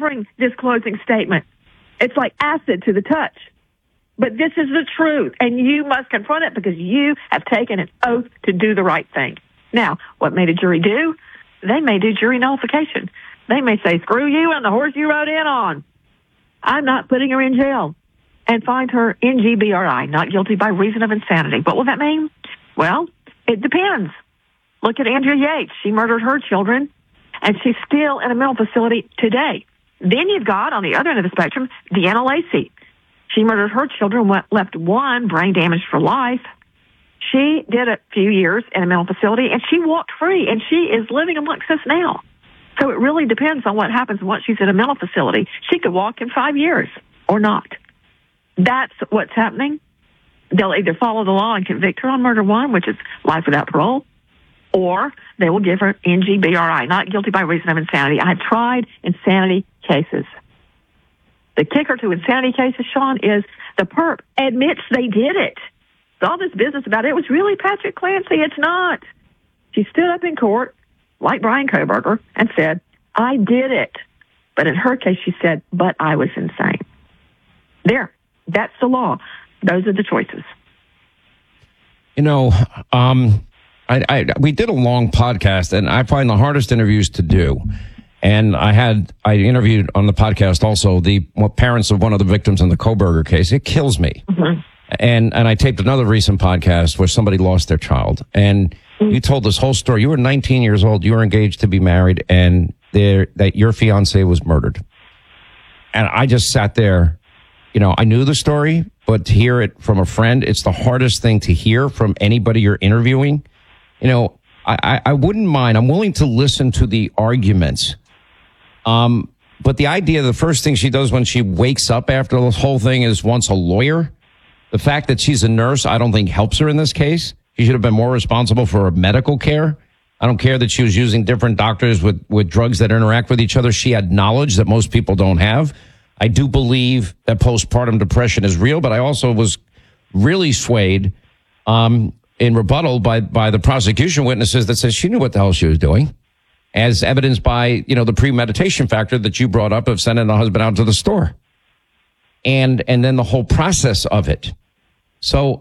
delivering this closing statement. It's like acid to the touch. But this is the truth, and you must confront it because you have taken an oath to do the right thing. Now, what may the jury do? They may do jury nullification. They may say, screw you and the horse you rode in on. I'm not putting her in jail. And find her NGBRI, not guilty by reason of insanity. What will that mean? Well, it depends. Look at Andrea Yates. She murdered her children, and she's still in a mental facility today. Then you've got, on the other end of the spectrum, Deanna Lacey. She murdered her children, left one brain damaged for life. She did a few years in a mental facility, and she walked free, and she is living amongst us now. So it really depends on what happens once she's in a mental facility. She could walk in 5 years or not. That's what's happening. They'll either follow the law and convict her on murder one, which is life without parole, or they will give her NGBRI, not guilty by reason of insanity. I have tried insanity cases. The kicker to insanity cases, Sean, is the perp admits they did it. All this business about it was really Patrick Clancy. It's not. She stood up in court, like Brian Kohberger, and said, I did it. But in her case, she said, but I was insane. There. That's the law. Those are the choices. You know, we did a long podcast, and I find the hardest interviews to do. And I interviewed on the podcast also the parents of one of the victims in the Kohberger case. It kills me. Mm-hmm. And I taped another recent podcast where somebody lost their child. And you told this whole story. You were 19 years old. You were engaged to be married, and that your fiance was murdered. And I just sat there. You know, I knew the story, but to hear it from a friend, it's the hardest thing to hear from anybody you're interviewing. You know, I wouldn't mind. I'm willing to listen to the arguments. But the idea, the first thing she does when she wakes up after this whole thing is wants a lawyer. The fact that she's a nurse, I don't think helps her in this case. She should have been more responsible for her medical care. I don't care that she was using different doctors with drugs that interact with each other. She had knowledge that most people don't have. I do believe that postpartum depression is real, but I also was really swayed in rebuttal by the prosecution witnesses that said she knew what the hell she was doing, as evidenced by, you know, the premeditation factor that you brought up of sending the husband out to the store. And then the whole process of it. So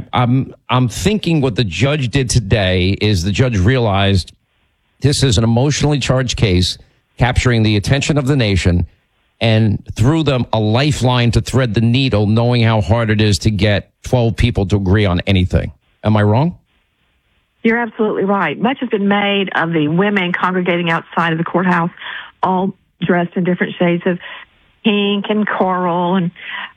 I'm thinking what the judge did today is the judge realized this is an emotionally charged case capturing the attention of the nation and threw them a lifeline to thread the needle, knowing how hard it is to get 12 people to agree on anything. Am I wrong? You're absolutely right. Much has been made of the women congregating outside of the courthouse, all dressed in different shades of pink and coral, and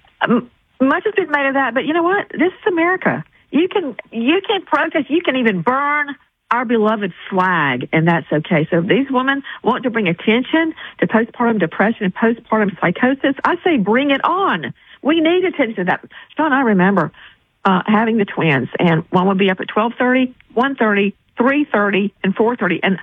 much has been made of that. But you know what? This is America. You can protest. You can even burn our beloved flag, and that's okay. So if these women want to bring attention to postpartum depression and postpartum psychosis, I say bring it on. We need attention to that. Sean, I remember having the twins, and one would be up at 12:30, 1:30, 3:30, and 4:30, and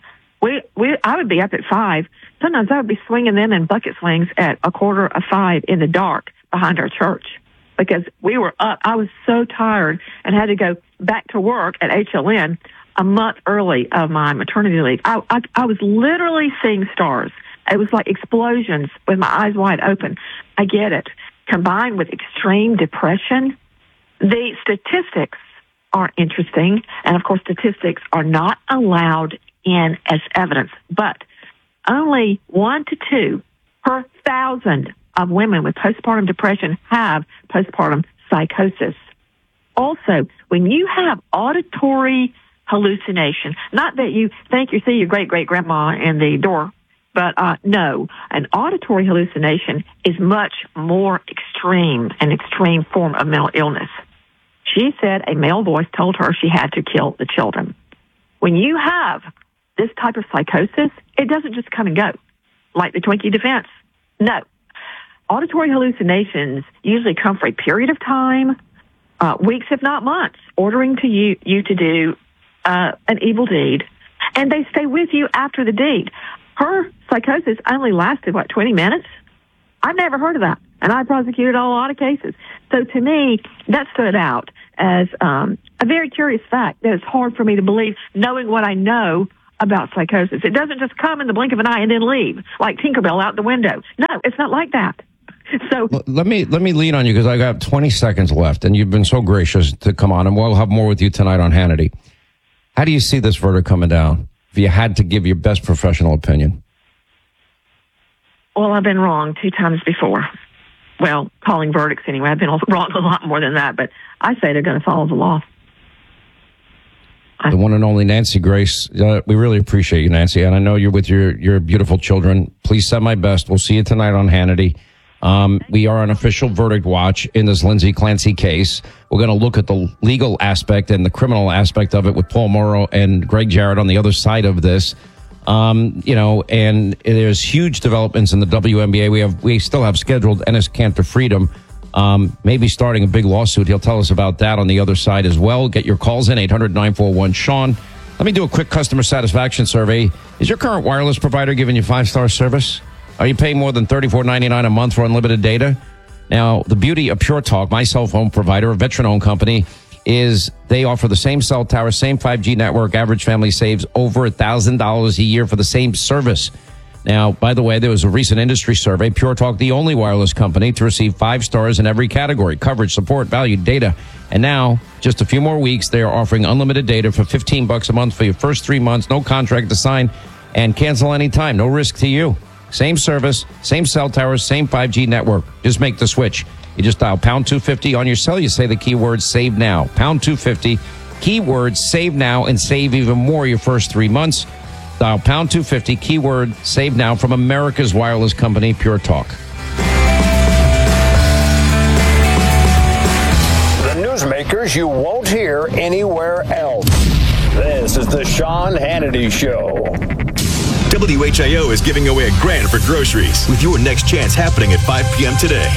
I would be up at 5. Sometimes I would be swinging them in bucket slings at 4:45 in the dark behind our church because we were up. I was so tired and had to go back to work at HLN a month early of my maternity leave. I was literally seeing stars. It was like explosions with my eyes wide open. I get it. Combined with extreme depression, the statistics are interesting. And of course, statistics are not allowed in as evidence, but only 1 to 2 per 1,000 of women with postpartum depression have postpartum psychosis. Also, when you have auditory hallucination, not that you think you see your great-great-grandma in the door, but no, an auditory hallucination is much more extreme, an extreme form of mental illness. She said a male voice told her she had to kill the children. When you have this type of psychosis, it doesn't just come and go, like the Twinkie defense. No. Auditory hallucinations usually come for a period of time, weeks if not months, ordering to you to do an evil deed, and they stay with you after the deed. Her psychosis only lasted, 20 minutes? I've never heard of that, and I prosecuted a lot of cases. So to me, that stood out as a very curious fact that it's hard for me to believe, knowing what I know about psychosis. It doesn't just come in the blink of an eye and then leave, like Tinkerbell out the window. No, it's not like that. So let me lean on you because I got 20 seconds left, and you've been so gracious to come on, and we'll have more with you tonight on Hannity. How do you see this verdict coming down? If you had to give your best professional opinion. Well, I've been wrong 2 times before. Well, calling verdicts anyway. I've been wrong a lot more than that, but I say they're going to follow the law. The one and only Nancy Grace. We really appreciate you, Nancy, and I know you're with your beautiful children. Please send my best. We'll see you tonight on Hannity. We are on official verdict watch in this Lindsay Clancy case. We're going to look at the legal aspect and the criminal aspect of it with Paul Morrow and Greg Jarrett on the other side of this. And there's huge developments in the WNBA. We still have scheduled Enes Kanter Freedom, maybe starting a big lawsuit. He'll tell us about that on the other side as well. Get your calls in 800-941-SEAN. Let me do a quick customer satisfaction survey. Is your current wireless provider giving you 5-star service? Are you paying more than $34.99 a month for unlimited data? Now, the beauty of Pure Talk, my cell phone provider, a veteran-owned company, is they offer the same cell tower, same 5G network. Average family saves over $1,000 a year for the same service. Now, by the way, there was a recent industry survey. Pure Talk, the only wireless company to receive 5 stars in every category: coverage, support, value, data. And now, just a few more weeks, they are offering unlimited data for $15 a month for your first 3 months. No contract to sign and cancel anytime. No risk to you. Same service, same cell towers, same 5G network. Just make the switch. You just dial pound 250 on your cell. You say the keyword save now. Pound 250, keyword save now, and save even more your first 3 months. Dial pound 250, keyword save now from America's wireless company, Pure Talk. The newsmakers you won't hear anywhere else. This is the Sean Hannity Show. WHIO is giving away $1,000 for groceries with your next chance happening at 5 p.m. today.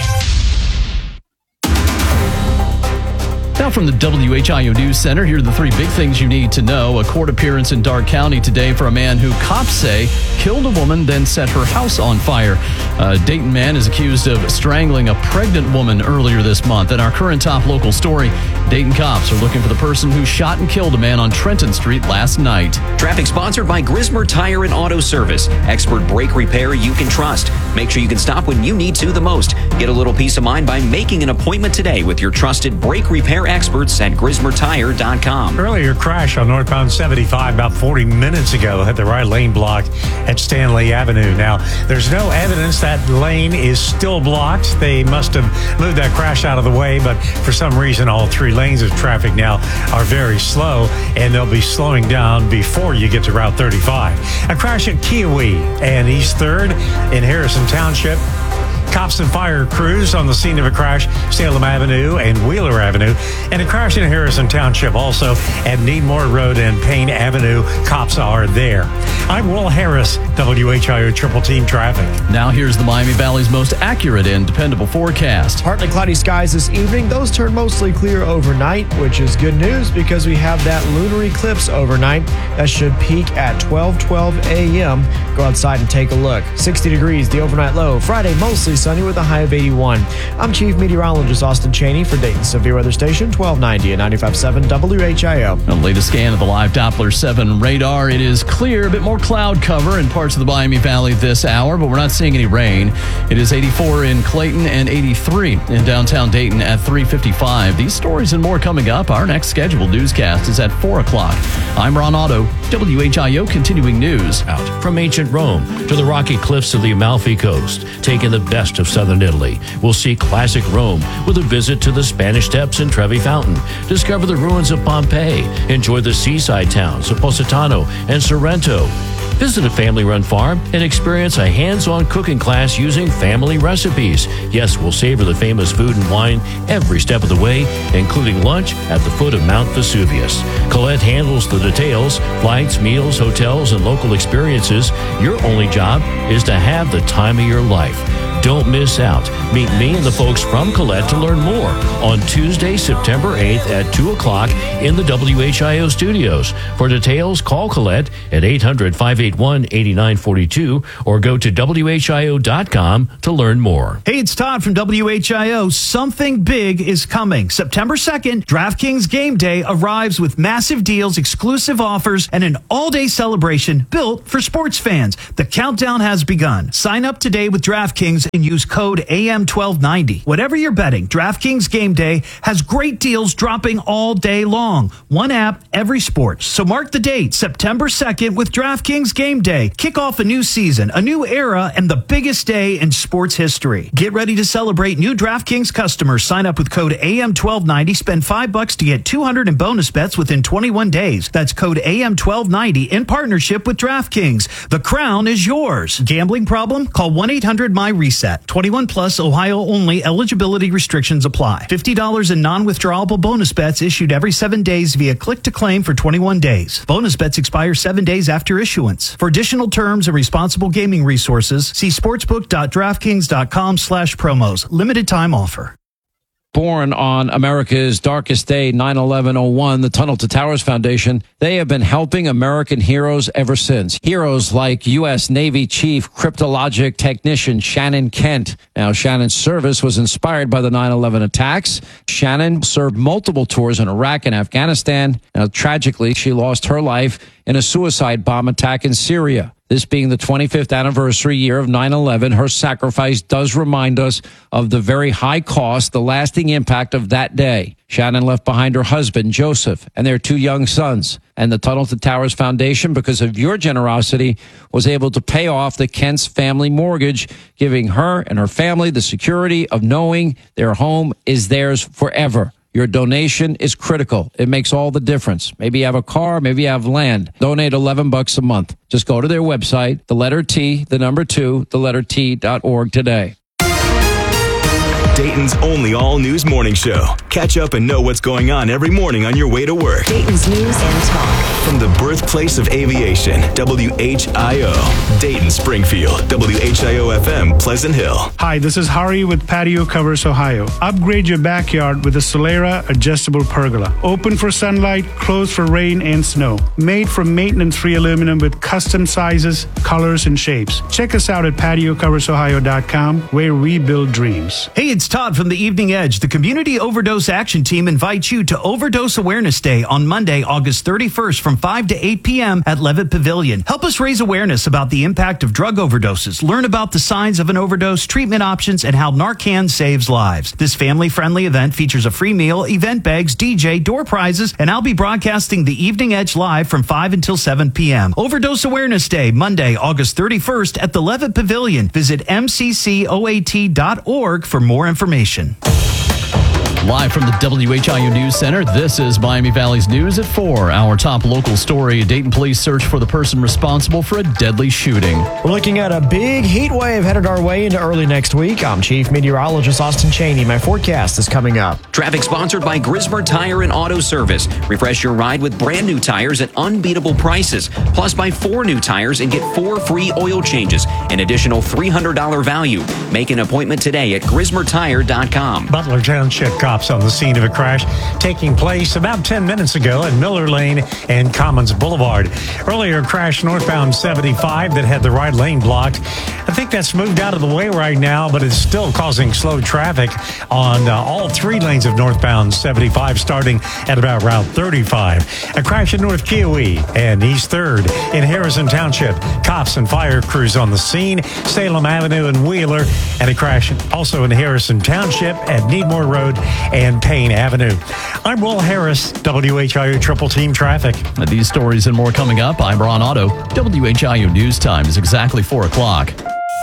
Now from the WHIO News Center, here are the 3 big things you need to know. A court appearance in Darke County today for a man who cops say killed a woman, then set her house on fire. A Dayton man is accused of strangling a pregnant woman earlier this month. And our current top local story, Dayton cops are looking for the person who shot and killed a man on Trenton Street last night. Traffic sponsored by Grismer Tire and Auto Service. Expert brake repair you can trust. Make sure you can stop when you need to the most. Get a little peace of mind by making an appointment today with your trusted brake repair experts at GrismerTire.com. Earlier crash on northbound 75 about 40 minutes ago hit the right lane block at Stanley Avenue. Now, there's no evidence that lane is still blocked. They must have moved that crash out of the way, but for some reason, all 3 lanes of traffic now are very slow, and they'll be slowing down before you get to Route 35. A crash at Kiowee and East 3rd in Harrison Township. Cops and fire crews on the scene of a crash, Salem Avenue and Wheeler Avenue, and a crash in Harrison Township also at Needmore Road and Payne Avenue. Cops are there. I'm Will Harris, WHIO Triple Team Traffic. Now here's the Miami Valley's most accurate and dependable forecast. Partly cloudy skies this evening. Those turn mostly clear overnight, which is good news because we have that lunar eclipse overnight. That should peak at 12:12 a.m. Go outside and take a look. 60 degrees, the overnight low. Friday, mostly sunny with a high of 81. I'm Chief Meteorologist Austin Cheney for Dayton Severe Weather Station 1290 and 95.7 WHIO. The latest scan of the live Doppler 7 radar. It is clear, a bit more cloud cover in parts of the Miami Valley this hour, but we're not seeing any rain. It is 84 in Clayton and 83 in downtown Dayton at 3:55. These stories and more coming up. Our next scheduled newscast is at 4 o'clock. I'm Ron Otto, WHIO Continuing News. From ancient Rome to the rocky cliffs of the Amalfi Coast, taking the best of southern Italy, we'll see classic Rome with a visit to the Spanish Steps and Trevi Fountain. Discover the ruins of Pompeii. Enjoy the seaside towns of Positano and Sorrento. Visit a family-run farm and experience a hands-on cooking class using family recipes. Yes, we'll savor the famous food and wine every step of the way, including lunch at the foot of Mount Vesuvius. Colette handles the details, flights, meals, hotels, and local experiences. Your only job is to have the time of your life. Don't miss out. Meet me and the folks from Colette to learn more on Tuesday, September 8th at 2 o'clock in the WHIO studios. For details, call Colette at 800-581-8942 or go to WHIO.com to learn more. Hey, it's Todd from WHIO. Something big is coming. September 2nd, DraftKings Game Day arrives with massive deals, exclusive offers, and an all-day celebration built for sports fans. The countdown has begun. Sign up today with DraftKings and use code AM1290. Whatever you're betting, DraftKings Game Day has great deals dropping all day long. One app, every sport. So mark the date, September 2nd with DraftKings Game Day. Kick off a new season, a new era, and the biggest day in sports history. Get ready to celebrate new DraftKings customers. Sign up with code AM1290. Spend $5 to get $200 in bonus bets within 21 days. That's code AM1290 in partnership with DraftKings. The crown is yours. Gambling problem? Call 1-800-MY-RESET. 21 plus, Ohio only. Eligibility restrictions apply. $50 in non-withdrawable bonus bets issued every 7 days via click to claim for 21 days. Bonus bets expire 7 days after issuance. For additional terms and responsible gaming resources, see sportsbook.draftkings.com/promos. Limited time offer. Born on America's darkest day, 9/11/01, the Tunnel to Towers Foundation, they have been helping American heroes ever since. Heroes like U.S. Navy Chief Cryptologic Technician Shannon Kent. Now, Shannon's service was inspired by the 9/11 attacks. Shannon served multiple tours in Iraq and Afghanistan. Now, tragically, she lost her life in a suicide bomb attack in Syria. This being the 25th anniversary year of 9/11, her sacrifice does remind us of the very high cost, the lasting impact of that day. Shannon left behind her husband, Joseph, and their 2 young sons. And the Tunnel to Towers Foundation, because of your generosity, was able to pay off the Kent's family mortgage, giving her and her family the security of knowing their home is theirs forever. Your donation is critical. It makes all the difference. Maybe you have a car, maybe you have land. Donate $11 a month. Just go to their website, the letter T, the number 2, the letter T.org today. Dayton's only all-news morning show. Catch up and know what's going on every morning on your way to work. Dayton's News and Talk. From the birthplace of aviation, WHIO. Dayton, Springfield, WHIO-FM, Pleasant Hill. Hi, this is Hari with Patio Covers Ohio. Upgrade your backyard with a Solera adjustable pergola. Open for sunlight, closed for rain and snow. Made from maintenance-free aluminum with custom sizes, colors, and shapes. Check us out at patiocoversohio.com, where we build dreams. Hey, it's Todd from the Evening Edge. The Community Overdose Action Team invites you to Overdose Awareness Day on Monday, August 31st from 5 to 8 p.m. at Levitt Pavilion. Help us raise awareness about the impact of drug overdoses. Learn about the signs of an overdose, treatment options, and how Narcan saves lives. This family-friendly event features a free meal, event bags, DJ, door prizes, and I'll be broadcasting the Evening Edge live from 5 until 7 p.m. Overdose Awareness Day, Monday, August 31st at the Levitt Pavilion. Visit mccoat.org for more information. Live from the WHIO News Center, this is Miami Valley's News at 4. Our top local story, Dayton police search for the person responsible for a deadly shooting. We're looking at a big heat wave headed our way into early next week. I'm Chief Meteorologist Austin Cheney. My forecast is coming up. Traffic sponsored by Grismer Tire and Auto Service. Refresh your ride with brand new tires at unbeatable prices. Plus, buy 4 new tires and get 4 free oil changes. An additional $300 value. Make an appointment today at GrismerTire.com. Butler Township cops on the scene of a crash taking place about 10 minutes ago at Miller Lane and Commons Boulevard. Earlier, crash northbound 75 that had the right lane blocked. I think that's moved out of the way right now, but it's still causing slow traffic on all 3 lanes of northbound 75, starting at about Route 35. A crash in North Kiowee and East 3rd in Harrison Township. Cops and fire crews on the scene, Salem Avenue and Wheeler, and a crash also in Harrison Township at Needmore Road and Payne Avenue. I'm Will Harris, WHIO Triple Team Traffic. These stories and more coming up. I'm Ron Otto. WHIO News Time is exactly 4 o'clock.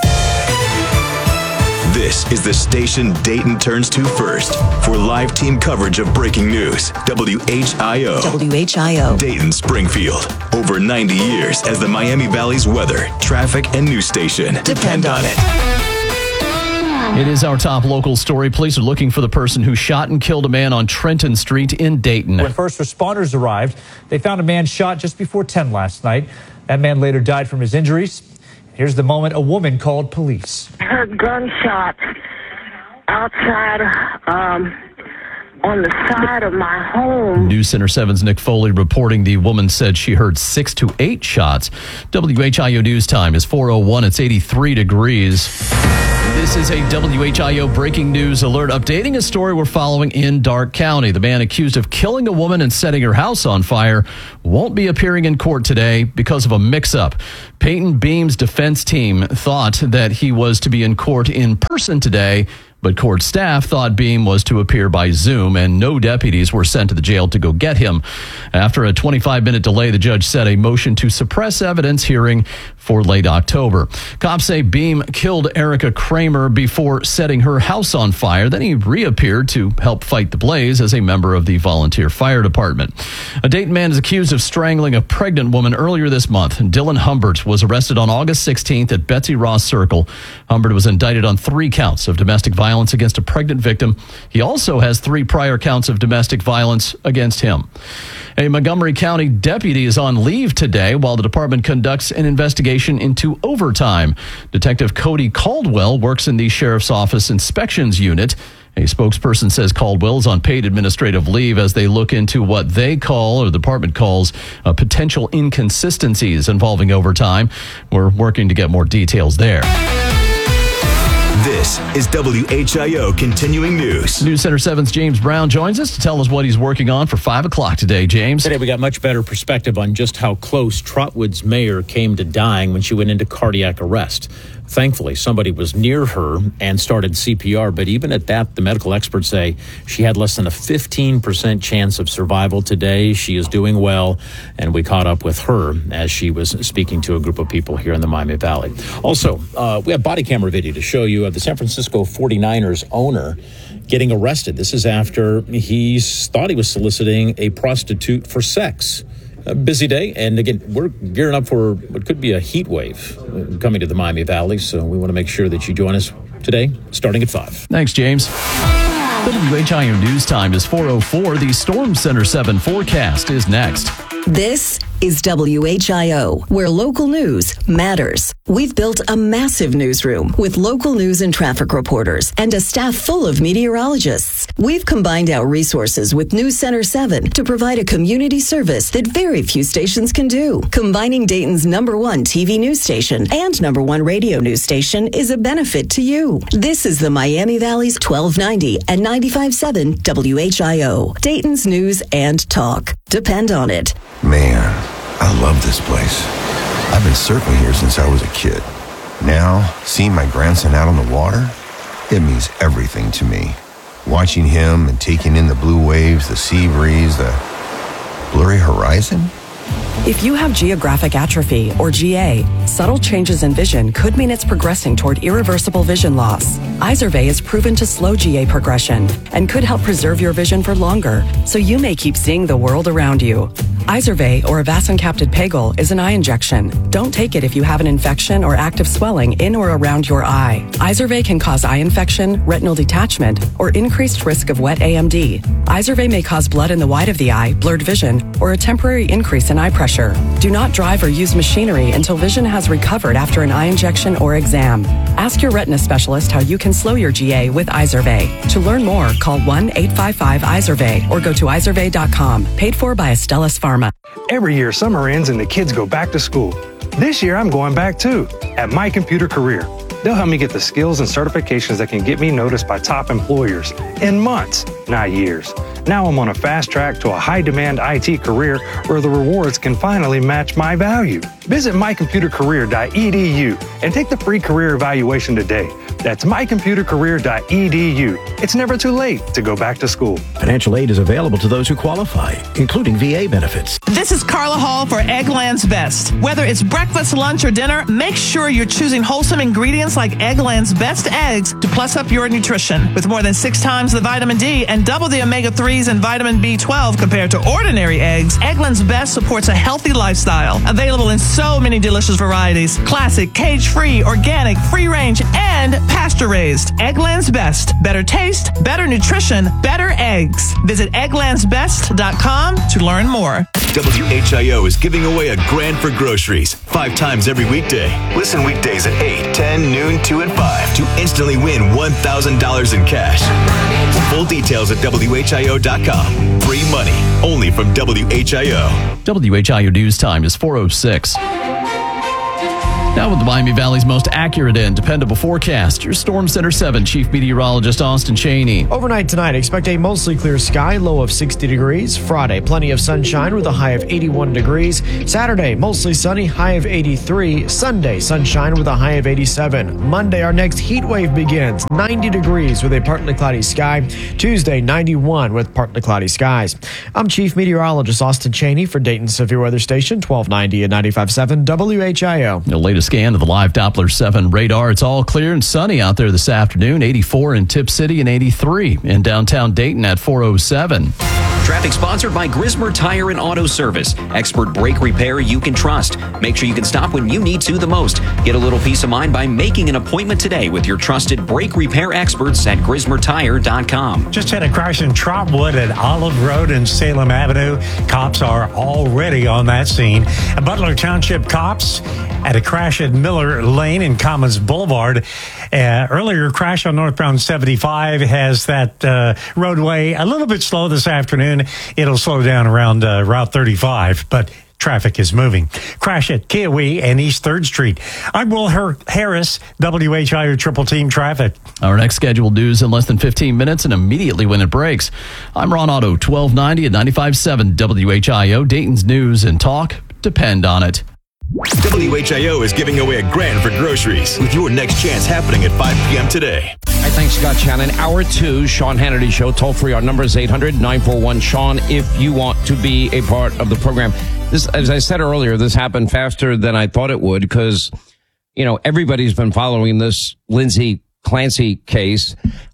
This is the station Dayton turns to first for live team coverage of breaking news. WHIO. WHIO. Dayton, Springfield. Over 90 years as the Miami Valley's weather, traffic, and news station. Depend on it. It is our top local story. Police are looking for the person who shot and killed a man on Trenton Street in Dayton. When first responders arrived, they found a man shot just before 10 last night. That man later died from his injuries. Here's the moment a woman called police. I heard gunshots outside on the side of my home. News Center 7's Nick Foley reporting the woman said she heard 6 to 8 shots. WHIO News Time is 4:01. It's 83 degrees. This is a WHIO breaking news alert updating a story we're following in Darke County. The man accused of killing a woman and setting her house on fire won't be appearing in court today because of a mix-up. Peyton Beam's defense team thought that he was to be in court in person today, but court staff thought Beam was to appear by Zoom, and no deputies were sent to the jail to go get him. After a 25-minute delay, the judge set a motion to suppress evidence hearing for late October. Cops say Beam killed Erica Kramer before setting her house on fire. Then he reappeared to help fight the blaze as a member of the volunteer fire department. A Dayton man is accused of strangling a pregnant woman earlier this month. Dylan Humbert was arrested on August 16th at Betsy Ross Circle. Humbert was indicted on 3 counts of domestic violence against a pregnant victim. He also has 3 prior counts of domestic violence against him. A Montgomery County deputy is on leave today while the department conducts an investigation into overtime. Detective Cody Caldwell works in the sheriff's office inspections unit. A spokesperson says Caldwell is on paid administrative leave as they look into what they call, or the department calls, potential inconsistencies involving overtime. We're working to get more details there. This is WHIO Continuing News. News Center 7's James Brown joins us to tell us what he's working on for 5 o'clock today. James? Today we got much better perspective on just how close Trotwood's mayor came to dying when she went into cardiac arrest. Thankfully, somebody was near her and started CPR, but even at that, the medical experts say she had less than a 15% chance of survival today. She is doing well, and we caught up with her as she was speaking to a group of people here in the Miami Valley. Also, we have body camera video to show you of the San Francisco 49ers owner getting arrested. This is after he thought he was soliciting a prostitute for sex. A busy day, and again, we're gearing up for what could be a heat wave coming to the Miami Valley, so we want to make sure that you join us today, starting at 5. Thanks, James. WHIO News Time is 4:04. The Storm Center 7 forecast is next. This is WHIO, where local news matters. We've built a massive newsroom with local news and traffic reporters and a staff full of meteorologists. We've combined our resources with News Center 7 to provide a community service that very few stations can do. Combining Dayton's #1 TV news station and #1 radio news station is a benefit to you. This is the Miami Valley's 1290 and 95.7 WHIO, Dayton's news and talk. Depend on it. Man, I love this place. I've been surfing here since I was a kid. Now, seeing my grandson out on the water, it means everything to me. Watching him and taking in the blue waves, the sea breeze, the blurry horizon. If you have geographic atrophy, or GA, subtle changes in vision could mean it's progressing toward irreversible vision loss. Izervay is proven to slow GA progression and could help preserve your vision for longer, so you may keep seeing the world around you. Izervay, or avacincaptad pegol, is an eye injection. Don't take it if you have an infection or active swelling in or around your eye. Izervay can cause eye infection, retinal detachment, or increased risk of wet AMD. Izervay may cause blood in the white of the eye, blurred vision, or a temporary increase in eye pressure. Do not drive or use machinery until vision has recovered after an eye injection or exam. Ask your retina specialist how you can slow your GA with Izervay. To learn more, call 1-855-IZERVAY or go to izervay.com. Paid for by Astellas Pharma. Every year, summer ends and the kids go back to school. This year, I'm going back too, at My Computer Career. They'll help me get the skills and certifications that can get me noticed by top employers in months, not years. Now I'm on a fast track to a high-demand IT career where the rewards can finally match my value. Visit mycomputercareer.edu and take the free career evaluation today. That's mycomputercareer.edu. It's never too late to go back to school. Financial aid is available to those who qualify, including VA benefits. This is Carla Hall for Eggland's Best. Whether it's breakfast, lunch, or dinner, make sure you're choosing wholesome ingredients like Eggland's Best eggs to plus up your nutrition. With more than 6 times the vitamin D and double the omega-3s and vitamin B12 compared to ordinary eggs, Eggland's Best supports a healthy lifestyle. Available in so many delicious varieties: classic, cage-free, organic, free-range, and pasture pasture-raised. Eggland's Best. Better taste, better nutrition, better eggs. Visit egglandsbest.com to learn more. WHIO is giving away $1,000 for groceries 5 times every weekday. Listen weekdays at 8, 10, noon, 2, and 5 to instantly win $1,000 in cash. Full details at WHIO.com. Free money only from WHIO. WHIO News Time is 4:06. Now with the Miami Valley's most accurate and dependable forecast, your Storm Center 7 Chief Meteorologist Austin Cheney. Overnight tonight, expect a mostly clear sky, low of 60 degrees. Friday, plenty of sunshine with a high of 81 degrees. Saturday, mostly sunny, high of 83. Sunday, sunshine with a high of 87. Monday, our next heat wave begins, 90 degrees with a partly cloudy sky. Tuesday, 91 with partly cloudy skies. I'm Chief Meteorologist Austin Cheney for Dayton Severe Weather Station, 1290 and 95.7 WHIO. The latest scan of the live Doppler 7 radar. It's all clear and sunny out there this afternoon. 84 in Tip City and 83 in downtown Dayton at 4:07. Traffic sponsored by Grismer Tire and Auto Service. Expert brake repair you can trust. Make sure you can stop when you need to the most. Get a little peace of mind by making an appointment today with your trusted brake repair experts at GrismerTire.com. Just had a crash in Trotwood at Olive Road and Salem Avenue. Cops are already on that scene. Butler Township cops at a crash at Miller Lane and Commons Boulevard. Earlier crash on northbound 75 has that roadway a little bit slow this afternoon. It'll slow down around Route 35, but traffic is moving. Crash at Kiowee and East 3rd Street. I'm Will Harris, WHIO Triple Team Traffic. Our next scheduled news in less than 15 minutes and immediately when it breaks. I'm Ron Otto, 1290 at 95.7 WHIO. Dayton's news and talk depend on it. WHIO is giving away $1,000 for groceries with your next chance happening at 5 p.m. today. Hi, thanks, Scott Shannon. Hour 2, Sean Hannity Show. Toll free. Our number is 800-941-SEAN if you want to be a part of the program. This, as I said earlier, this happened faster than I thought it would because, you know, everybody's been following this Lindsay Clancy case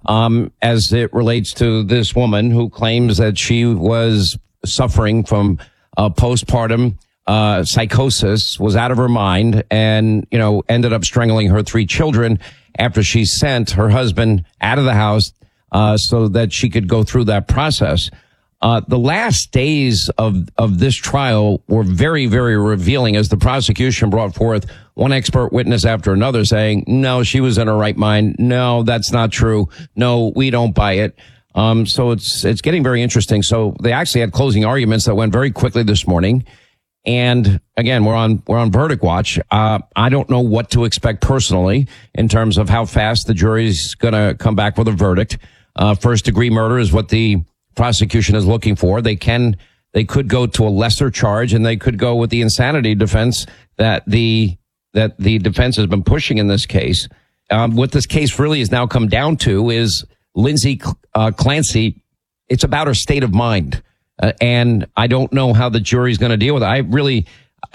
as it relates to this woman who claims that she was suffering from postpartum psychosis, was out of her mind, and, you know, ended up strangling her 3 children after she sent her husband out of the house so that she could go through that process. The last days of this trial were very, very revealing as the prosecution brought forth one expert witness after another saying, no, she was in her right mind. No, that's not true. No, we don't buy it. So it's getting very interesting. So they actually had closing arguments that went very quickly this morning. And again, we're on verdict watch. I don't know what to expect personally in terms of how fast the jury's going to come back with a verdict. First degree murder is what the prosecution is looking for. They could go to a lesser charge, and they could go with the insanity defense that the defense has been pushing in this case. What this case really has now come down to is Lindsay Clancy. It's about her state of mind. And I don't know how the jury's going to deal with it.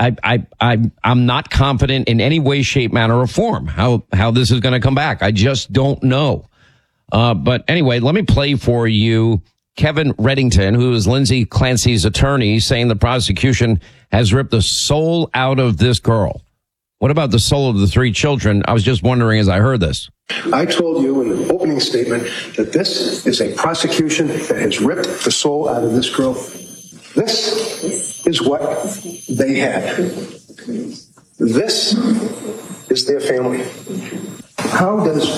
I'm not confident in any way, shape, manner, or form how this is going to come back. I just don't know. But anyway, let me play for you Kevin Reddington, who is Lindsay Clancy's attorney, saying the prosecution has ripped the soul out of this girl. What about the soul of the 3 children? I was just wondering as I heard this. I told you in the opening statement that this is a prosecution that has ripped the soul out of this girl. This is what they had. This is their family. How does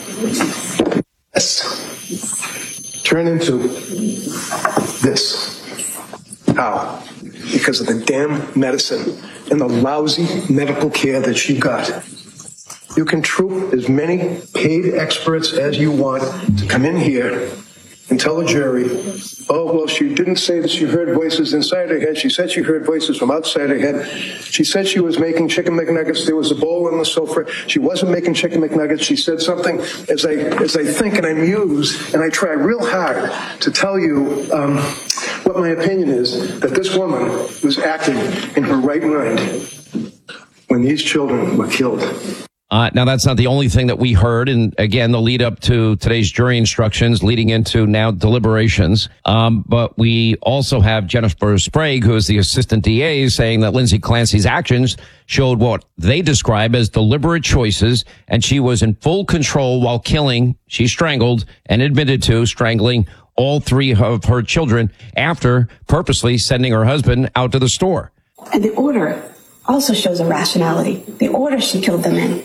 this turn into this? How? Because of the damn medicine and the lousy medical care that she got. You can troop as many paid experts as you want to come in here and tell the jury, oh, well, she didn't say that she heard voices inside her head. She said she heard voices from outside her head. She said she was making chicken McNuggets. There was a bowl on the sofa. She wasn't making chicken McNuggets. She said something as I think and I muse and I try real hard to tell you what my opinion is, that this woman was acting in her right mind when these children were killed. Now, that's not the only thing that we heard. And again, the lead up to today's jury instructions leading into now deliberations. But we also have Jennifer Sprague, who is the assistant DA, saying that Lindsay Clancy's actions showed what they describe as deliberate choices. And she was in full control while killing. She strangled and admitted to strangling all 3 of her children after purposely sending her husband out to the store. And the order also shows a rationality. The order she killed them in.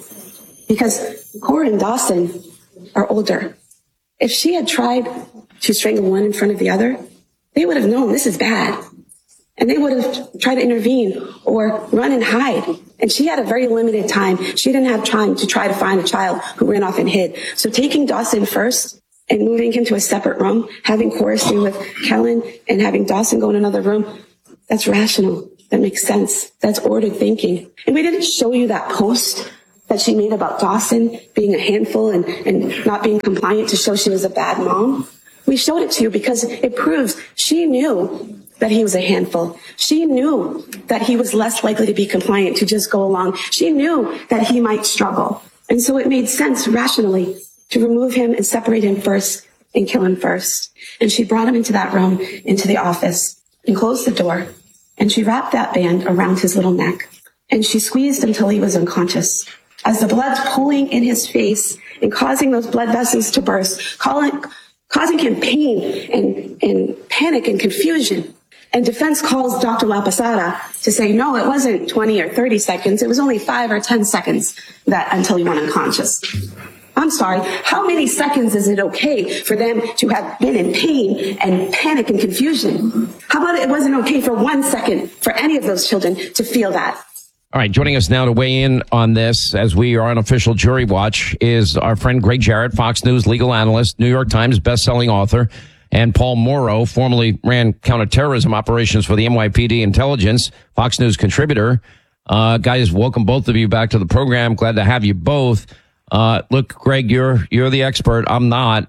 Because Cora and Dawson are older. If she had tried to strangle one in front of the other, they would have known this is bad. And they would have tried to intervene or run and hide. And she had a very limited time. She didn't have time to try to find a child who ran off and hid. So taking Dawson first and moving him to a separate room, having Cora stay with Kellen and having Dawson go in another room, that's rational. That makes sense. That's ordered thinking. And we didn't show you that post that she made about Dawson being a handful and not being compliant to show she was a bad mom. We showed it to you because it proves she knew that he was a handful. She knew that he was less likely to be compliant, to just go along. She knew that he might struggle. And so it made sense rationally to remove him and separate him first and kill him first. And she brought him into that room, into the office, and closed the door. And she wrapped that band around his little neck. And she squeezed until he was unconscious. As the blood's pooling in his face and causing those blood vessels to burst, causing him pain and panic and confusion. And defense calls Dr. La Posada to say, no, it wasn't 20 or 30 seconds. It was only 5 or 10 seconds until he went unconscious. I'm sorry, how many seconds is it okay for them to have been in pain and panic and confusion? How about it wasn't okay for 1 second for any of those children to feel that? All right, joining us now to weigh in on this as we are on official jury watch is our friend Greg Jarrett, Fox News legal analyst, New York Times bestselling author, and Paul Morrow, formerly ran counterterrorism operations for the NYPD intelligence, Fox News contributor. Guys, welcome both of you back to the program. Glad to have you both. Look, Greg, you're the expert. I'm not.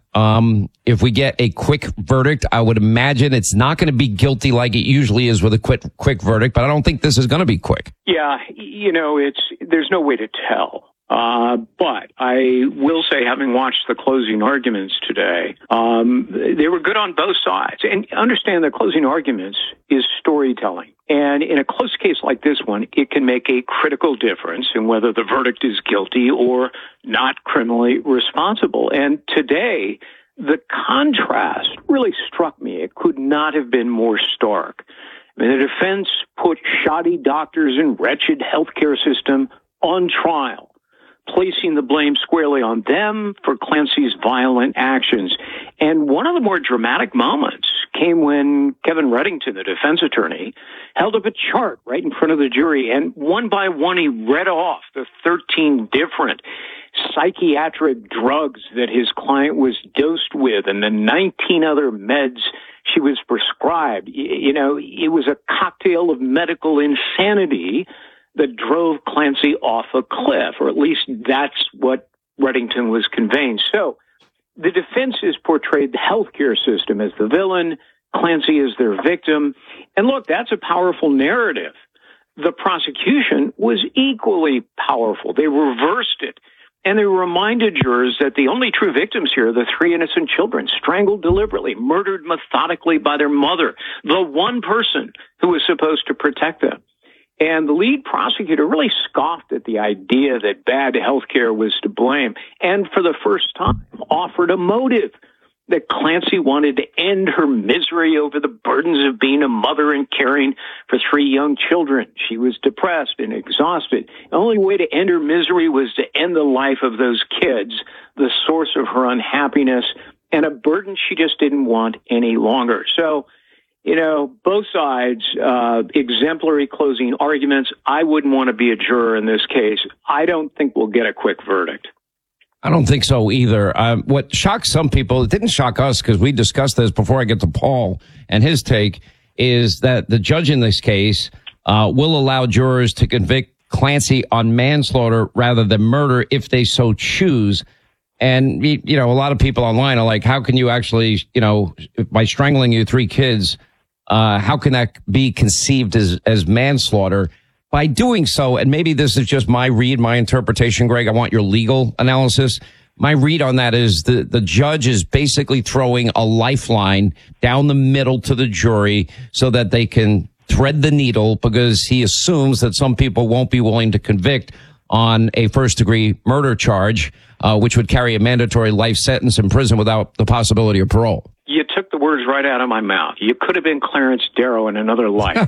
If we get a quick verdict, I would imagine it's not going to be guilty like it usually is with a quick verdict, but I don't think this is going to be quick. Yeah, there's no way to tell. But I will say, having watched the closing arguments today, they were good on both sides. And understand that closing arguments is storytelling. And in a close case like this one, it can make a critical difference in whether the verdict is guilty or not criminally responsible. And today, the contrast really struck me. It could not have been more stark. I mean, the defense put shoddy doctors and wretched healthcare system on trial, placing the blame squarely on them for Clancy's violent actions. And one of the more dramatic moments came when Kevin Reddington, the defense attorney, held up a chart right in front of the jury, and one by one he read off the 13 different psychiatric drugs that his client was dosed with and the 19 other meds she was prescribed. You know, it was a cocktail of medical insanity that drove Clancy off a cliff, or at least that's what Reddington was conveying. So the defense has portrayed the healthcare system as the villain, Clancy is their victim. And look, that's a powerful narrative. The prosecution was equally powerful. They reversed it. And they reminded jurors that the only true victims here are the 3 innocent children, strangled deliberately, murdered methodically by their mother, the one person who was supposed to protect them. And the lead prosecutor really scoffed at the idea that bad health care was to blame, and for the first time offered a motive, that Clancy wanted to end her misery over the burdens of being a mother and caring for 3 young children. She was depressed and exhausted. The only way to end her misery was to end the life of those kids, the source of her unhappiness, and a burden she just didn't want any longer. So, you know, both sides, exemplary closing arguments. I wouldn't want to be a juror in this case. I don't think we'll get a quick verdict. I don't think so either. What shocked some people, it didn't shock us because we discussed this before I get to Paul and his take, is that the judge in this case will allow jurors to convict Clancy on manslaughter rather than murder if they so choose. And, you know, a lot of people online are like, how can you actually, you know, by strangling your 3 kids, how can that be conceived as manslaughter? by doing so, and maybe this is just my read, my interpretation, Greg, I want your legal analysis. My read on that is the judge is basically throwing a lifeline down the middle to the jury so that they can thread the needle, because he assumes that some people won't be willing to convict on a first-degree murder charge, which would carry a mandatory life sentence in prison without the possibility of parole. You took the words right out of my mouth. You could have been Clarence Darrow in another life.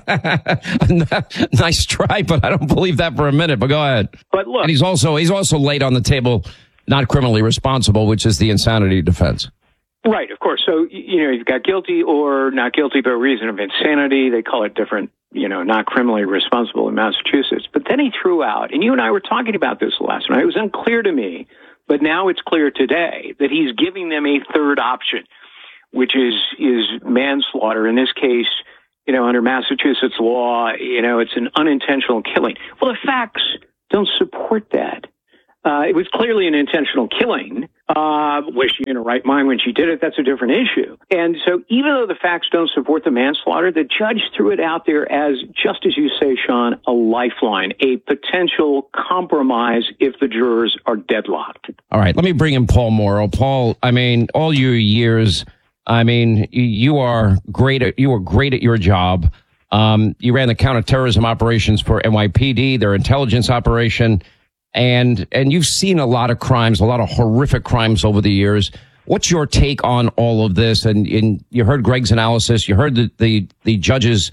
Nice try, but I don't believe that for a minute. But go ahead. But look, and he's also laid on the table not criminally responsible, which is the insanity defense. Right, of course. So, you've got guilty or not guilty by reason of insanity. They call it different, not criminally responsible in Massachusetts. But then he threw out, and you and I were talking about this last night. It was unclear to me, but now it's clear today that he's giving them a third option, which is manslaughter. In this case, under Massachusetts law, it's an unintentional killing. Well, the facts don't support that. It was clearly an intentional killing. Was she in her right mind when she did it? That's a different issue. And so even though the facts don't support the manslaughter, the judge threw it out there as, just as you say, Sean, a lifeline, a potential compromise if the jurors are deadlocked. All right, let me bring in Paul Mauro. Paul, all your years, you are great at your job. You ran the counterterrorism operations for NYPD, their intelligence operation. And you've seen a lot of crimes, a lot of horrific crimes over the years. What's your take on all of this? And you heard Greg's analysis. You heard the judges,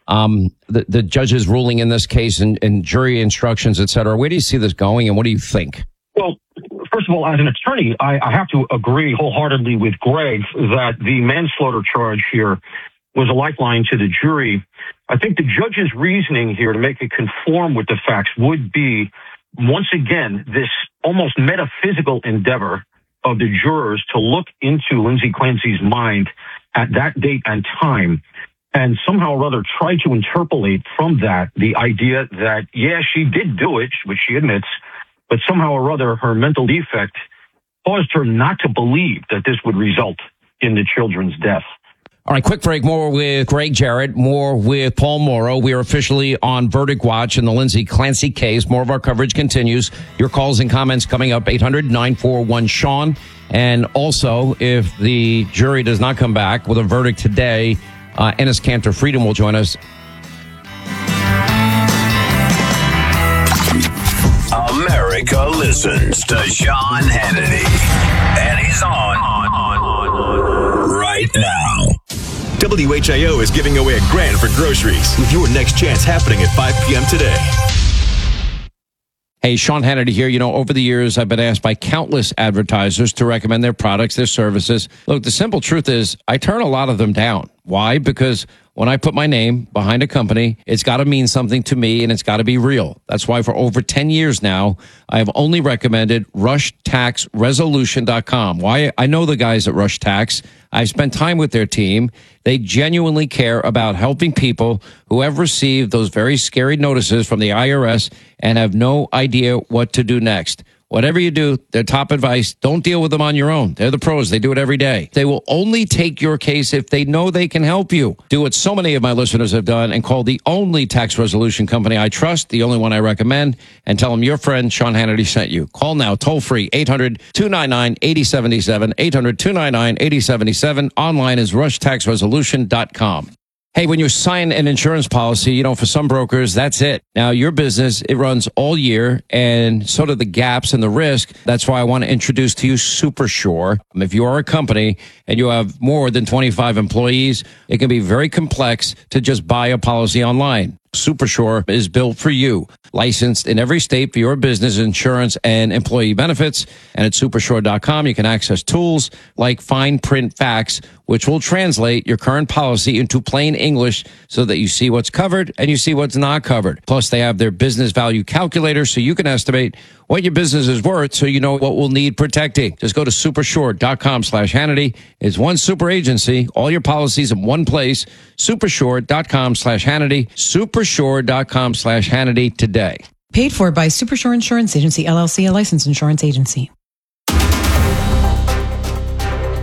the judges ruling in this case and jury instructions, et cetera. Where do you see this going, and what do you think? Well, first of all, as an attorney, I have to agree wholeheartedly with Greg that the manslaughter charge here was a lifeline to the jury. I think the judge's reasoning here to make it conform with the facts would be, once again, this almost metaphysical endeavor of the jurors to look into Lindsay Clancy's mind at that date and time and somehow or other try to interpolate from that the idea that, yeah, she did do it, which she admits, but somehow or other her mental defect caused her not to believe that this would result in the children's death. All right, quick break. More with Greg Jarrett, more with Paul Mauro. We are officially on verdict watch in the Lindsay Clancy case. More of our coverage continues. Your calls and comments coming up, 800-941-SEAN. And also, if the jury does not come back with a verdict today, Enes Kanter Freedom will join us. America listens to Sean Hannity. And he's on right now. WHIO is giving away $1,000 for groceries with your next chance happening at 5 p.m. today. Hey, Sean Hannity here. Over the years, I've been asked by countless advertisers to recommend their products, their services. Look, the simple truth is I turn a lot of them down. Why? Because when I put my name behind a company, it's got to mean something to me and it's got to be real. That's why for over 10 years now, I have only recommended RushTaxResolution.com. Why? I know the guys at Rush Tax. I've spent time with their team. They genuinely care about helping people who have received those very scary notices from the IRS and have no idea what to do next. Whatever you do, their top advice, don't deal with them on your own. They're the pros. They do it every day. They will only take your case if they know they can help you. Do what so many of my listeners have done and call the only tax resolution company I trust, the only one I recommend, and tell them your friend Sean Hannity sent you. Call now, toll free, 800-299-8077, 800-299-8077. Online is rushtaxresolution.com. Hey, when you sign an insurance policy, for some brokers, that's it. Now, your business, it runs all year, and so do the gaps and the risk. That's why I want to introduce to you SuperSure. If you are a company and you have more than 25 employees, it can be very complex to just buy a policy online. SuperSure is built for you, licensed in every state for your business insurance and employee benefits. And at supersure.com, you can access tools like fine print facts, which will translate your current policy into plain English so that you see what's covered and you see what's not covered. Plus, they have their business value calculator so you can estimate what your business is worth so you know what will need protecting. Just go to supersure.com/Hannity. It's one super agency, all your policies in one place. Supersure.com/Hannity. Supersure.com/Hannity today. Paid for by Supersure Insurance Agency, LLC, a licensed insurance agency. Now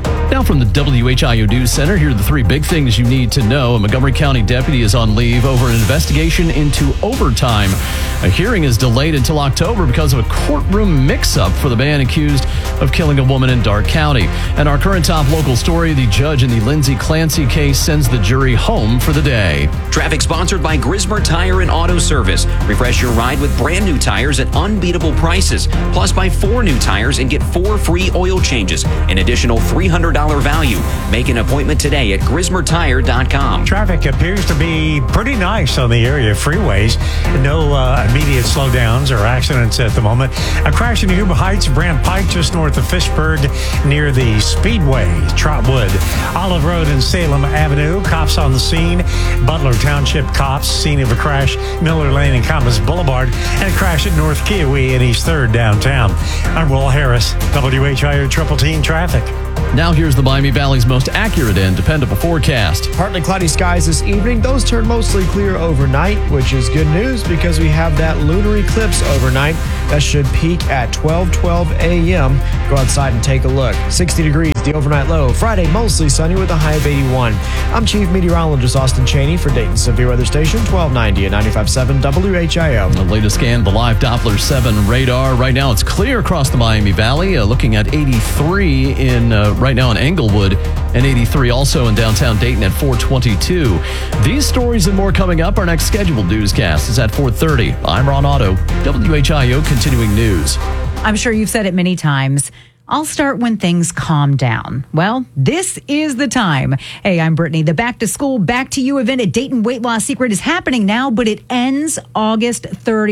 Now from the WHIO News Center, here are the three big things you need to know. A Montgomery County deputy is on leave over an investigation into overtime. A hearing is delayed until October because of a courtroom mix-up for the man accused of killing a woman in Darke County. And our current top local story, the judge in the Lindsay Clancy case sends the jury home for the day. Traffic sponsored by Grismer Tire and Auto Service. Refresh your ride with brand new tires at unbeatable prices. Plus, buy 4 new tires and get 4 free oil changes. An additional $300 value. Make an appointment today at GrismerTire.com. Traffic appears to be pretty nice on the area freeways. No immediate slowdowns or accidents at the moment. A crash in Yuba Heights, Brant Pike, just north of Fishburg, near the Speedway, Trotwood. Olive Road and Salem Avenue, cops on the scene. Butler Township cops, scene of a crash, Miller Lane and Compass Boulevard, and a crash at North Kiowee and East 3rd downtown. I'm Will Harris, WHIO Triple Team Traffic. Now here's the Miami Valley's most accurate and dependable forecast. Partly cloudy skies this evening. Those turn mostly clear overnight, which is good news because we have that lunar eclipse overnight. That should peak at 12:12 a.m. Go outside and take a look. 60 degrees, the overnight low. Friday, mostly sunny with a high of 81. I'm Chief Meteorologist Austin Cheney for Dayton Severe Weather Station, 1290 and 95.7 WHIO. The latest scan, the live Doppler 7 radar. Right now, it's clear across the Miami Valley. Looking at 83 right now in Englewood, and 83 also in downtown Dayton at 422. These stories and more coming up. Our next scheduled newscast is at 4:30. I'm Ron Otto, WHIO Continuing News. I'm sure you've said it many times. I'll start when things calm down. Well, this is the time. Hey, I'm Brittany. The Back to School, Back to You event at Dayton Weight Loss Secret is happening now, but it ends August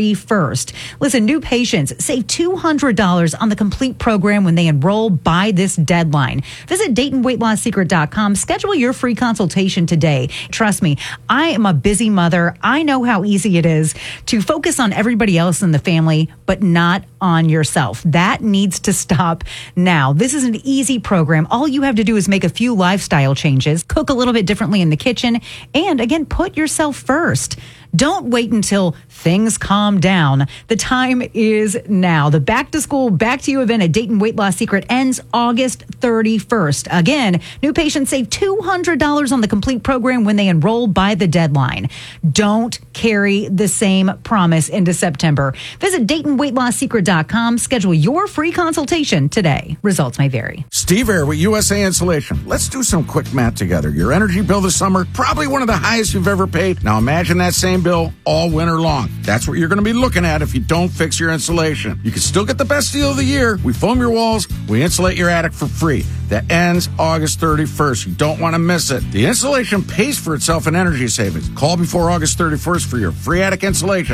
31st. Listen, new patients save $200 on the complete program when they enroll by this deadline. Visit DaytonWeightLossSecret.com. Schedule your free consultation today. Trust me, I am a busy mother. I know how easy it is to focus on everybody else in the family, but not on yourself. That needs to stop now. This is an easy program. All you have to do is make a few lifestyle changes, cook a little bit differently in the kitchen, and again, put yourself first. Don't wait until things calm down. The time is now. The Back to School, Back to You event at Dayton Weight Loss Secret ends August 31st. Again, new patients save $200 on the complete program when they enroll by the deadline. Don't carry the same promise into September. Visit DaytonWeightLossSecret.com. Schedule your free consultation today. Results may vary. Steve Air with USA Insulation. Let's do some quick math together. Your energy bill this summer, probably one of the highest you've ever paid. Now imagine that same bill all winter long. That's what you're going to be looking at if you don't fix your insulation. You can still get the best deal of the year. We foam your walls, we insulate your attic for free. That ends August 31st. You don't want to miss it. The insulation pays for itself in energy savings. Call before August 31st for your free attic insulation.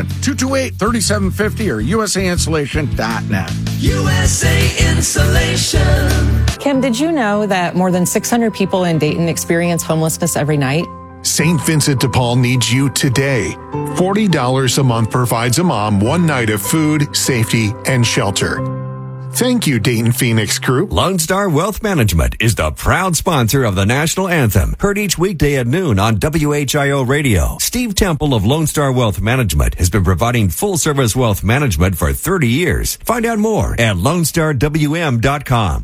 228-3750 or USAinsulation.net. USA Insulation. Kim, did you know that more than 600 people in Dayton experience homelessness every night? St. Vincent de Paul needs you today. $40 a month provides a mom one night of food, safety, and shelter. Thank you, Dayton Phoenix Group. Lone Star Wealth Management is the proud sponsor of the national anthem, heard each weekday at noon on WHIO Radio. Steve Temple of Lone Star Wealth Management has been providing full-service wealth management for 30 years. Find out more at LoneStarWM.com.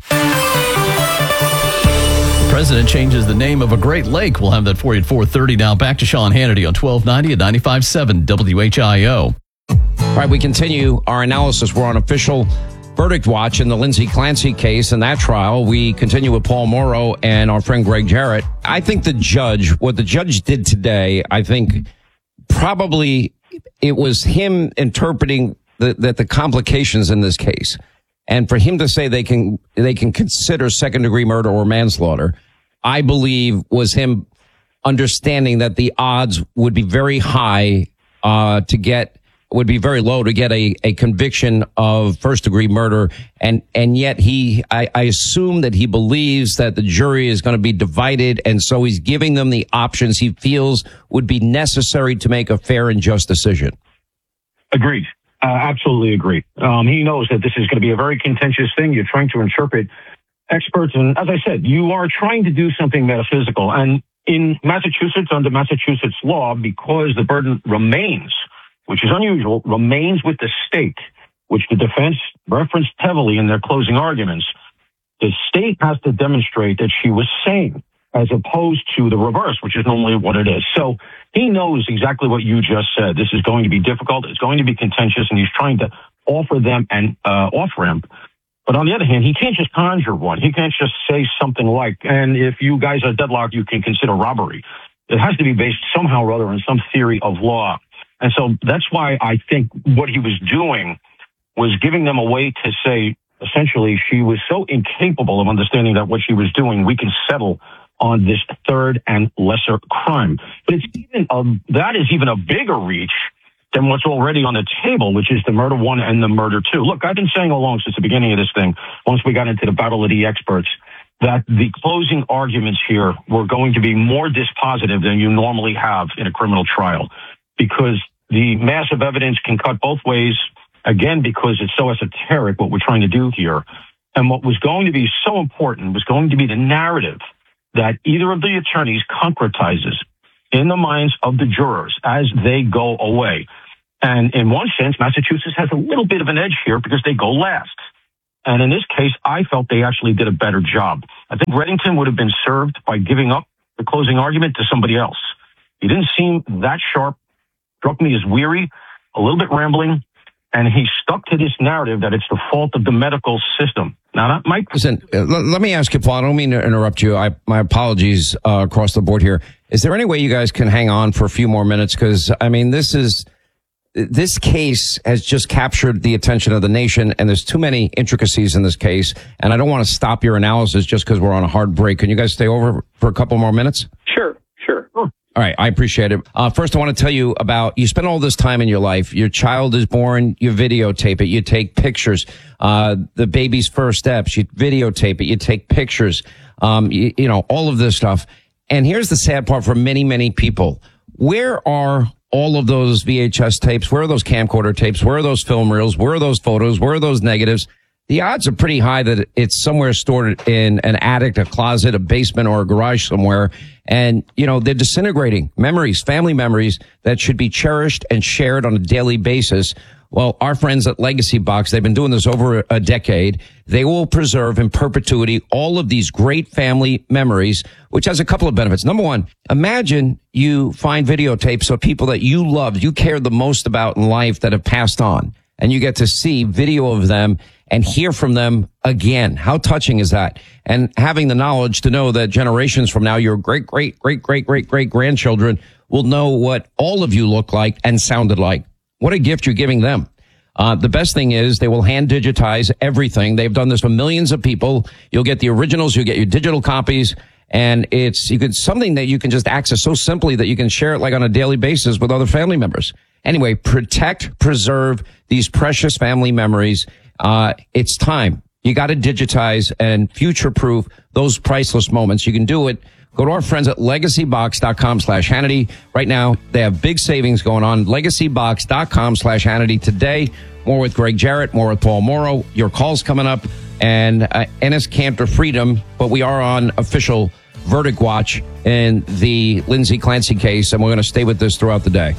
President changes the name of a Great Lake. We'll have that for you at 4:30. Now back to Sean Hannity on 1290 at 95.7 WHIO. All right, we continue our analysis. We're on official verdict watch in the Lindsay Clancy case. In that trial, we continue with Paul Morrow and our friend Greg Jarrett. I think what the judge did today, I think probably it was him interpreting the complications in this case. And for him to say they can consider second degree murder or manslaughter, I believe was him understanding that the odds would be very high, would be very low to get a conviction of first degree murder. And yet I assume that he believes that the jury is going to be divided. And so he's giving them the options he feels would be necessary to make a fair and just decision. Agreed. Absolutely agree. He knows that this is going to be a very contentious thing. You're trying to interpret experts. And as I said, you are trying to do something metaphysical. And in Massachusetts, under Massachusetts law, because the burden remains, which is unusual, remains with the state, which the defense referenced heavily in their closing arguments, The state has to demonstrate that she was sane, as opposed to the reverse, which is normally what it is. So he knows exactly what you just said. This is going to be difficult. It's going to be contentious, and he's trying to offer them an off-ramp. But on the other hand, he can't just conjure one. He can't just say something like, and if you guys are deadlocked, you can consider robbery. It has to be based somehow or other on some theory of law. And so that's why I think what he was doing was giving them a way to say, essentially, she was so incapable of understanding that what she was doing, we can settle on this third and lesser crime. But it's even that is even a bigger reach than what's already on the table, which is the murder one and the murder two. Look, I've been saying all along since the beginning of this thing, once we got into the battle of the experts, that the closing arguments here were going to be more dispositive than you normally have in a criminal trial, because the massive evidence can cut both ways, again, because it's so esoteric what we're trying to do here. And what was going to be so important was going to be the narrative that either of the attorneys concretizes in the minds of the jurors as they go away. And in one sense, Massachusetts has a little bit of an edge here because they go last. And in this case, I felt they actually did a better job. I think Reddington would have been served by giving up the closing argument to somebody else. He didn't seem that sharp, struck me as weary, a little bit rambling, and he stuck to this narrative that it's the fault of the medical system. Now, that might... Listen, let me ask you, Paul, I don't mean to interrupt you. My apologies across the board here. Is there any way you guys can hang on for a few more minutes? Because, I mean, this case has just captured the attention of the nation, and there's too many intricacies in this case, and I don't want to stop your analysis just because we're on a hard break. Can you guys stay over for a couple more minutes? Sure. All right, I appreciate it. First, I want to tell you about, you spend all this time in your life. Your child is born, you videotape it, you take pictures. The baby's first steps, you videotape it, you take pictures. You know, all of this stuff. And here's the sad part for many, many people. Where are all of those VHS tapes? Where are those camcorder tapes? Where are those film reels? Where are those photos? Where are those negatives? The odds are pretty high that it's somewhere stored in an attic, a closet, a basement, or a garage somewhere. And, you know, they're disintegrating memories, family memories that should be cherished and shared on a daily basis. Well, our friends at Legacy Box, they've been doing this over a decade. They will preserve in perpetuity all of these great family memories, which has a couple of benefits. Number one, imagine you find videotapes of people that you loved, you cared the most about in life that have passed on, and you get to see video of them and hear from them again. How touching is that? And having the knowledge to know that generations from now, your great grandchildren will know what all of you look like and sounded like. What a gift you're giving them. The best thing is they will hand digitize everything. They've done this for millions of people. You'll get the originals, you'll get your digital copies, and it's something that you can just access so simply that you can share it like on a daily basis with other family members. Anyway, protect, preserve these precious family memories. It's time. You got to digitize and future-proof those priceless moments. You can do it. Go to our friends at legacybox.com/Hannity. Right now, they have big savings going on. Legacybox.com/Hannity today. More with Greg Jarrett, more with Paul Morrow. Your call's coming up. And Ennis Cantor Freedom, but we are on official verdict watch in the Lindsay Clancy case, and we're going to stay with this throughout the day.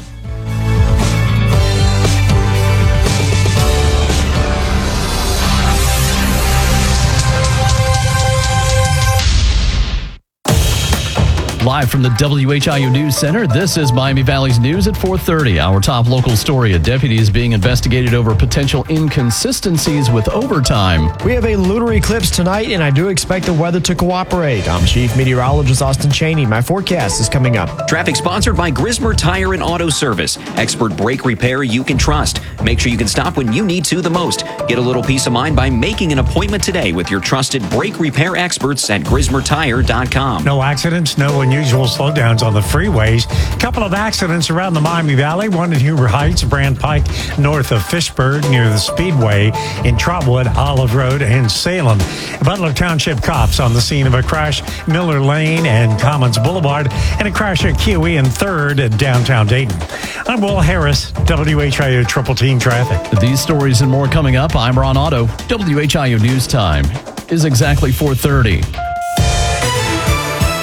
Live from the WHIO News Center, this is Miami Valley's News at 4:30. Our top local story, a deputy is being investigated over potential inconsistencies with overtime. We have a lunar eclipse tonight, and I do expect the weather to cooperate. I'm Chief Meteorologist Austin Cheney. My forecast is coming up. Traffic sponsored by Grismer Tire and Auto Service. Expert brake repair you can trust. Make sure you can stop when you need to the most. Get a little peace of mind by making an appointment today with your trusted brake repair experts at GrismerTire.com. No accidents, no unusual slowdowns on the freeways. A couple of accidents around the Miami Valley. One in Huber Heights, Brand Pike, north of Fishburg, near the Speedway, in Trotwood, Olive Road, and Salem. Butler Township cops on the scene of a crash, Miller Lane and Commons Boulevard, and a crash at Kiwi and 3rd at downtown Dayton. I'm Will Harris, WHIO Triple Team Traffic. These stories and more coming up. I'm Ron Otto. WHIO News Time is exactly 4:30.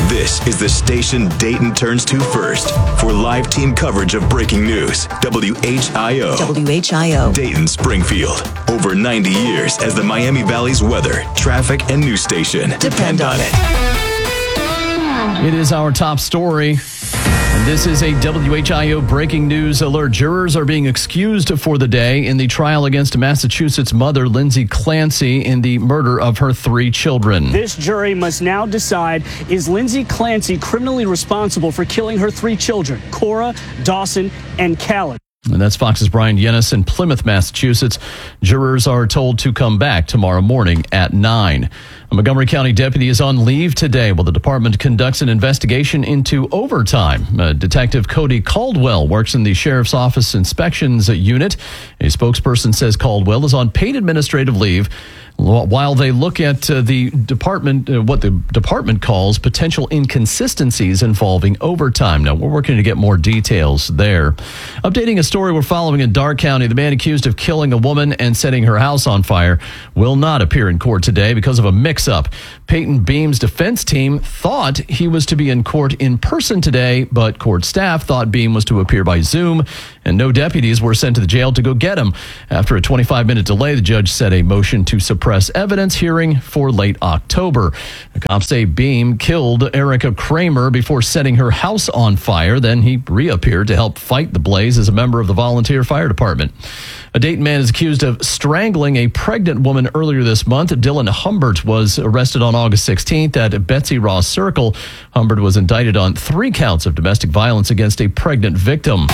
This is the station Dayton turns to first for live team coverage of breaking news. WHIO. WHIO. Dayton, Springfield. Over 90 years as the Miami Valley's weather, traffic, and news station. Depend on it. It is our top story. And this is a WHIO breaking news alert. Jurors are being excused for the day in the trial against Massachusetts mother Lindsay Clancy in the murder of her 3 children. This jury must now decide, is Lindsay Clancy criminally responsible for killing her 3 children, Cora, Dawson, and Callan? And that's Fox's Brian Yennis in Plymouth, Massachusetts. Jurors are told to come back tomorrow morning at 9. A Montgomery County deputy is on leave today while the department conducts an investigation into overtime. Detective Cody Caldwell works in the Sheriff's Office Inspections Unit. A spokesperson says Caldwell is on paid administrative leave while they look at the department, what the department calls potential inconsistencies involving overtime. Now, we're working to get more details there. Updating a story we're following in Darke County, the man accused of killing a woman and setting her house on fire will not appear in court today because of a mix-up. Peyton Beam's defense team thought he was to be in court in person today, but court staff thought Beam was to appear by Zoom, and no deputies were sent to the jail to go get him. After a 25-minute delay, the judge set a motion to suppress evidence hearing for late October. The cops say Beam killed Erica Kramer before setting her house on fire. Then he reappeared to help fight the blaze as a member of the volunteer fire department. A Dayton man is accused of strangling a pregnant woman earlier this month. Dylan Humbert was arrested on August 16th at Betsy Ross Circle. Humbert was indicted on 3 counts of domestic violence against a pregnant victim.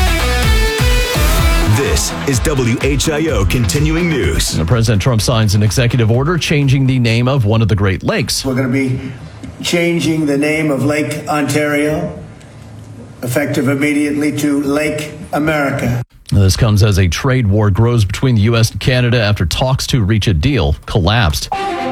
This is WHIO Continuing News. President Trump signs an executive order changing the name of one of the Great Lakes. We're going to be changing the name of Lake Ontario, effective immediately, to Lake America. This comes as a trade war grows between the U.S. and Canada after talks to reach a deal collapsed.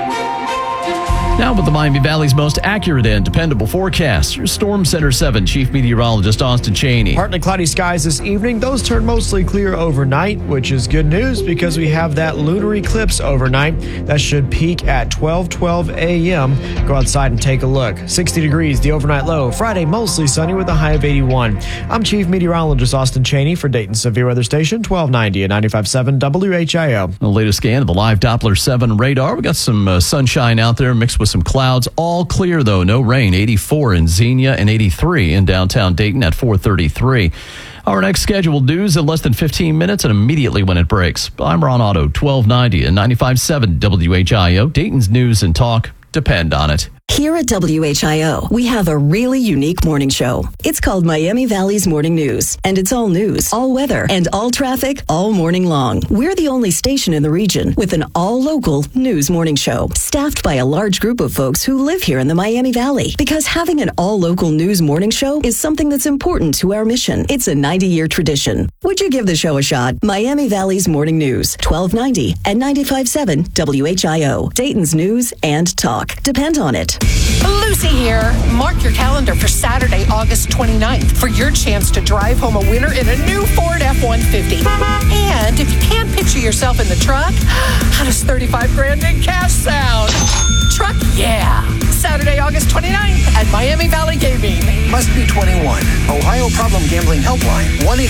Now with the Miami Valley's most accurate and dependable forecast, your Storm Center 7 Chief Meteorologist Austin Cheney. Partly cloudy skies this evening. Those turn mostly clear overnight, which is good news because we have that lunar eclipse overnight. That should peak at 12:12 a.m. Go outside and take a look. 60 degrees, the overnight low. Friday, mostly sunny with a high of 81. I'm Chief Meteorologist Austin Cheney for Dayton Severe Weather Station 1290 and 95.7 WHIO. The latest scan of the live Doppler 7 radar. We got some sunshine out there mixed with some clouds. All clear, though. No rain. 84 in Xenia and 83 in downtown Dayton at 4:33. Our next scheduled news in less than 15 minutes and immediately when it breaks. I'm Ron Otto, 1290 and 95.7 WHIO. Dayton's news and talk depend on it. Here at WHIO, we have a really unique morning show. It's called Miami Valley's Morning News, and it's all news, all weather, and all traffic all morning long. We're the only station in the region with an all-local news morning show, staffed by a large group of folks who live here in the Miami Valley. Because having an all-local news morning show is something that's important to our mission. It's a 90-year tradition. Would you give the show a shot? Miami Valley's Morning News, 1290 and 95.7 WHIO. Dayton's news and talk. Depend on it. Lucy here. Mark your calendar for Saturday, August 29th for your chance to drive home a winner in a new Ford F-150. And if you can't picture yourself in the truck, how does 35 grand in cash sound? Truck, yeah. Saturday, August 29th at Miami Valley Gaming. Must be 21. Ohio Problem Gambling Helpline,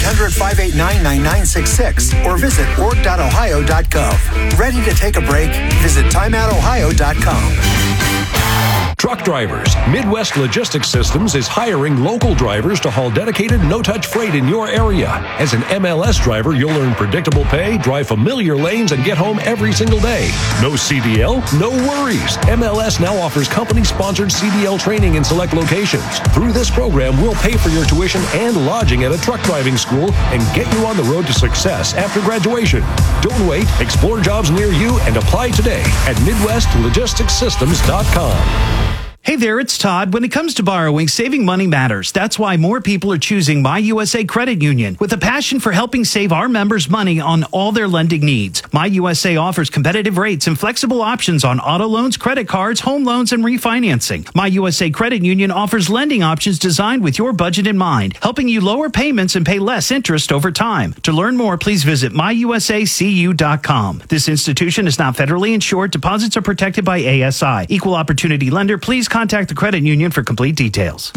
1-800-589-9966 or visit org.ohio.gov. Ready to take a break? Visit timeoutohio.com. Truck drivers. Midwest Logistics Systems is hiring local drivers to haul dedicated, no-touch freight in your area. As an MLS driver, you'll earn predictable pay, drive familiar lanes, and get home every single day. No CDL? No worries. MLS now offers company-sponsored CDL training in select locations. Through this program, we'll pay for your tuition and lodging at a truck driving school and get you on the road to success after graduation. Don't wait. Explore jobs near you and apply today at MidwestLogisticsSystems.com. Hey there, it's Todd. When it comes to borrowing, saving money matters. That's why more people are choosing My USA Credit Union with a passion for helping save our members money on all their lending needs. My USA offers competitive rates and flexible options on auto loans, credit cards, home loans, and refinancing. My USA Credit Union offers lending options designed with your budget in mind, helping you lower payments and pay less interest over time. To learn more, please visit myusacu.com. This institution is not federally insured. Deposits are protected by ASI. Equal opportunity lender. Please contact contact the credit union for complete details.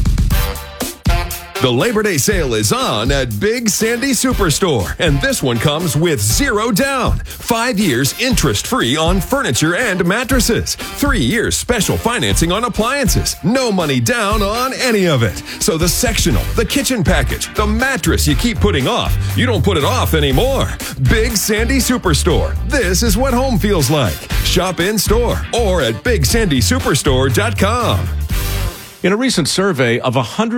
The Labor Day sale is on at Big Sandy Superstore, and this one comes with 0 down, 5 years interest-free on furniture and mattresses, 3 years special financing on appliances, no money down on any of it. So the sectional, the kitchen package, the mattress you keep putting off, you don't put it off anymore. Big Sandy Superstore. This is what home feels like. Shop in-store or at BigSandySuperstore.com. In a recent survey of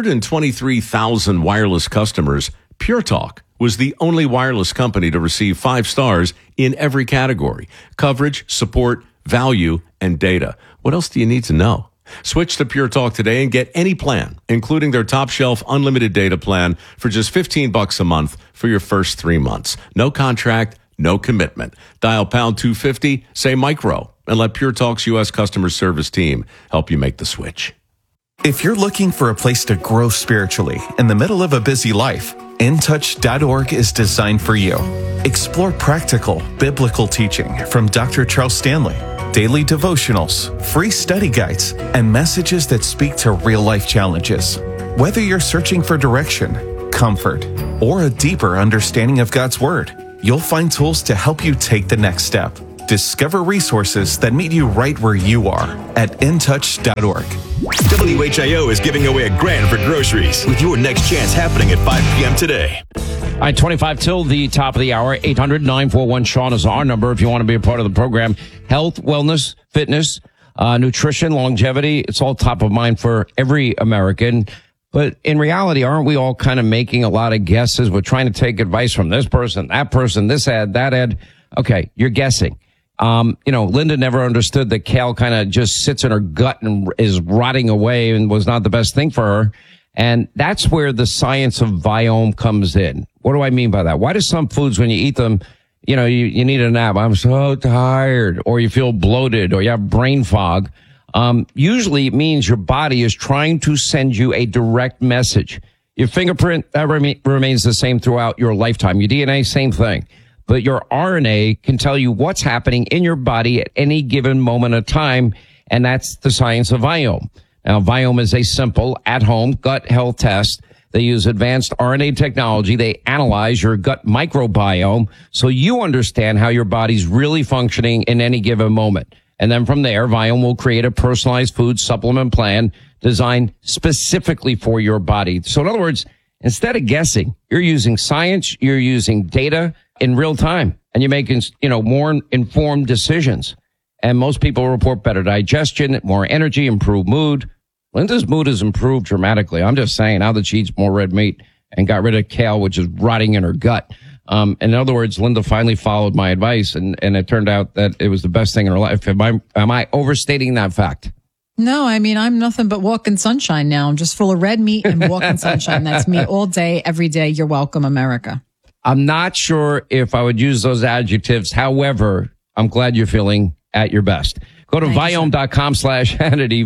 123,000 wireless customers, Pure Talk was the only wireless company to receive 5 stars in every category: coverage, support, value, and data. What else do you need to know? Switch to Pure Talk today and get any plan, including their top shelf unlimited data plan for just $15 a month for your first 3 months. No contract, no commitment. Dial pound 250, say micro, and let Pure Talk's U.S. customer service team help you make the switch. If you're looking for a place to grow spiritually in the middle of a busy life, InTouch.org is designed for you. Explore practical, biblical teaching from Dr. Charles Stanley, daily devotionals, free study guides, and messages that speak to real-life challenges. Whether you're searching for direction, comfort, or a deeper understanding of God's Word, you'll find tools to help you take the next step. Discover resources that meet you right where you are at InTouch.org. WHIO is giving away $1,000 for groceries with your next chance happening at 5 p.m. today. All right, 25 till the top of the hour. 800-941-SEAN is our number if you want to be a part of the program. Health, wellness, fitness, nutrition, longevity. It's all top of mind for every American. But in reality, aren't we all kind of making a lot of guesses? We're trying to take advice from this person, this ad, that ad. Okay, you're guessing. Linda never understood that kale kind of just sits in her gut and is rotting away and was not the best thing for her. And that's where the science of Viome comes in. What do I mean by that? Why do some foods, when you eat them, you need a nap? I'm so tired, or you feel bloated, or you have brain fog. Usually it means your body is trying to send you a direct message. Your fingerprint, that remains the same throughout your lifetime. Your DNA, same thing. But your RNA can tell you what's happening in your body at any given moment of time, and that's the science of Viome. Now, Viome is a simple, at-home gut health test. They use advanced RNA technology. They analyze your gut microbiome so you understand how your body's really functioning in any given moment. And then from there, Viome will create a personalized food supplement plan designed specifically for your body. So in other words, instead of guessing, you're using science, you're using data in real time, and you're making, more informed decisions. And most people report better digestion, more energy, improved mood. Linda's mood has improved dramatically. I'm just saying, now that she eats more red meat and got rid of kale, which is rotting in her gut. In other words, Linda finally followed my advice, and it turned out that it was the best thing in her life. Am I overstating that fact? No, I mean, I'm nothing but walking sunshine now. I'm just full of red meat and walking sunshine. That's me all day, every day. You're welcome, America. I'm not sure if I would use those adjectives. However, I'm glad you're feeling at your best. Go to Viome.com/Hannity,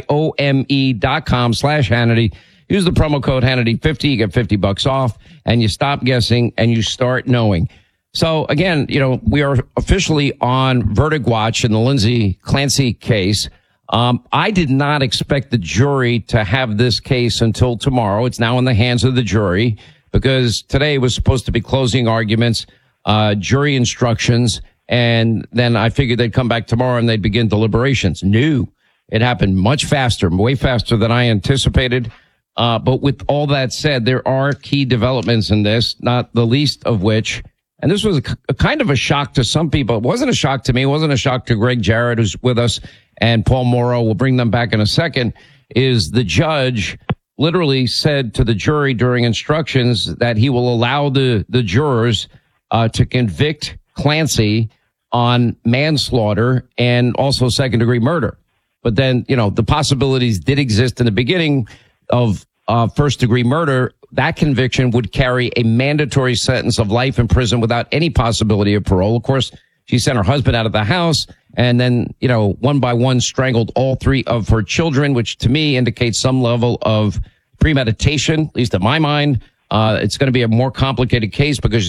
Viome.com/Hannity. Use the promo code Hannity50. You get $50 off, and you stop guessing and you start knowing. So again, we are officially on verdict watch in the Lindsay Clancy case. I did not expect the jury to have this case until tomorrow. It's now in the hands of the jury, because today was supposed to be closing arguments, jury instructions, and then I figured they'd come back tomorrow and they'd begin deliberations. No, it happened much faster, way faster than I anticipated. But with all that said, there are key developments in this, not the least of which, and this was a kind of a shock to some people. It wasn't a shock to me. It wasn't a shock to Greg Jarrett, who's with us, and Paul Morrow. We'll bring them back in a second. Is the judge literally said to the jury during instructions that he will allow the jurors to convict Clancy on manslaughter and also second-degree murder. But then, the possibilities did exist in the beginning of first-degree murder. That conviction would carry a mandatory sentence of life in prison without any possibility of parole. Of course, she sent her husband out of the house and then, one by one strangled all 3 of her children, which to me indicates some level of premeditation, at least in my mind. It's going to be a more complicated case because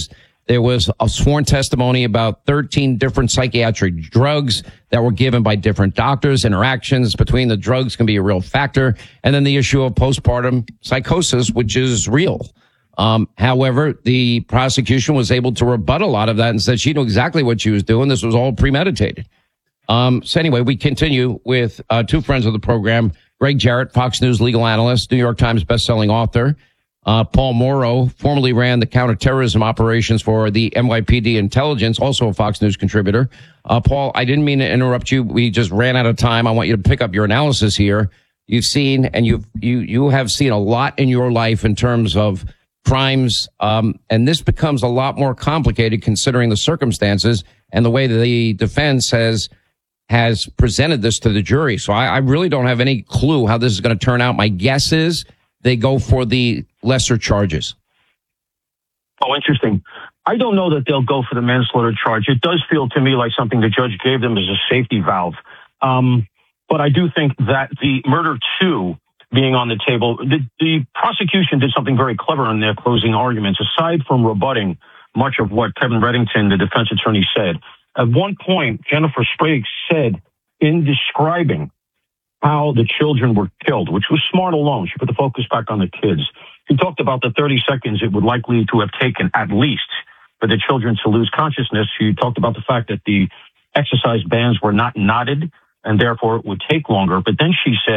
There was a sworn testimony about 13 different psychiatric drugs that were given by different doctors. Interactions between the drugs can be a real factor. And then the issue of postpartum psychosis, which is real. However, the prosecution was able to rebut a lot of that and said she knew exactly what she was doing. This was all premeditated. So anyway, we continue with two friends of the program, Greg Jarrett, Fox News legal analyst, New York Times bestselling author. Paul Morrow formerly ran the counterterrorism operations for the NYPD intelligence, also a Fox News contributor. Paul, I didn't mean to interrupt you. We just ran out of time. I want you to pick up your analysis here. You've seen and you have seen a lot in your life in terms of crimes, and this becomes a lot more complicated considering the circumstances and the way that the defense has presented this to the jury. So I really don't have any clue how this is going to turn out. My guess is they go for the lesser charges. Oh, interesting. I don't know that they'll go for the manslaughter charge. It does feel to me like something the judge gave them as a safety valve. But I do think that the murder two being on the table, the prosecution did something very clever in their closing arguments. Aside from rebutting much of what Kevin Reddington, the defense attorney, said, at one point, Jennifer Sprague said in describing how the children were killed, which was smart alone. She put the focus back on the kids. She talked about the 30 seconds it would likely to have taken at least for the children to lose consciousness. She talked about the fact that the exercise bands were not knotted and therefore it would take longer. But then she said,